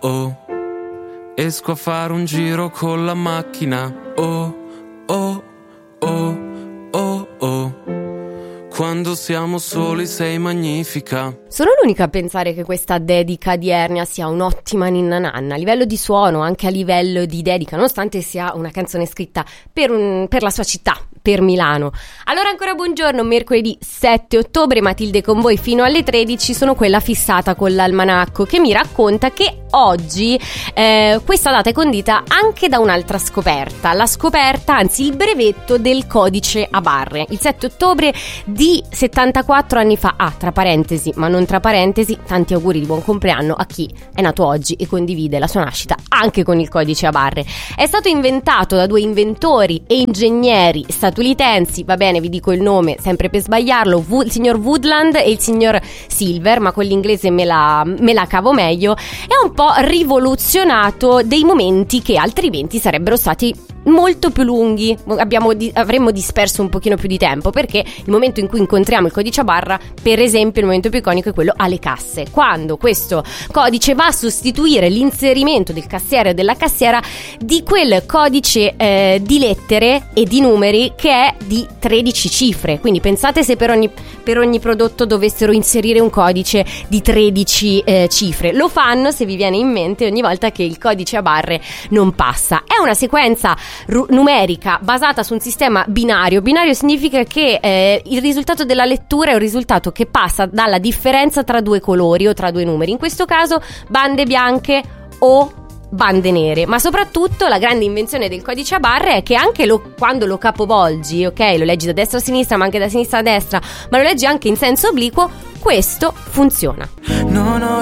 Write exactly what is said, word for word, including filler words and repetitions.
oh. Esco a fare un giro con la macchina, oh, oh, oh, oh, oh. Quando siamo soli sei magnifica. Sono l'unica a pensare che questa dedica di Ernia sia un'ottima ninna nanna, a livello di suono, anche a livello di dedica, nonostante sia una canzone scritta per, un, per la sua città, per Milano. Allora ancora buongiorno, mercoledì sette ottobre, Matilde con voi fino alle tredici, sono quella fissata con l'almanacco che mi racconta che oggi eh, questa data è condita anche da un'altra scoperta, la scoperta, anzi il brevetto del codice a barre. Il sette ottobre di settantaquattro anni fa, ah tra parentesi ma non tra parentesi, tanti auguri di buon compleanno a chi è nato oggi e condivide la sua nascita anche con il codice a barre. È stato inventato da due inventori e ingegneri statunitensi, va bene vi dico il nome sempre per sbagliarlo, il signor Woodland e il signor Silver, ma con l'inglese me la, me la cavo meglio. È un po' rivoluzionato dei momenti che altrimenti sarebbero stati molto più lunghi, abbiamo di, avremmo disperso un pochino più di tempo, perché il momento in cui incontriamo il codice a barra, per esempio il momento più iconico è quello alle casse, quando questo codice va a sostituire l'inserimento del cassiere o della cassiera di quel codice eh, di lettere e di numeri che è di tredici cifre. Quindi pensate se per ogni, per ogni prodotto dovessero inserire un codice di tredici eh, cifre. Lo fanno, se vi viene in mente, ogni volta che il codice a barre non passa. È una sequenza ru- numerica basata su un sistema binario. Binario significa che eh, il risultato della lettura è un risultato che passa dalla differenza tra due colori o tra due numeri, in questo caso bande bianche o bande nere. Ma soprattutto la grande invenzione del codice a barre è che anche lo, quando lo capovolgi, ok, lo leggi da destra a sinistra ma anche da sinistra a destra, ma lo leggi anche in senso obliquo, questo funziona. Non ho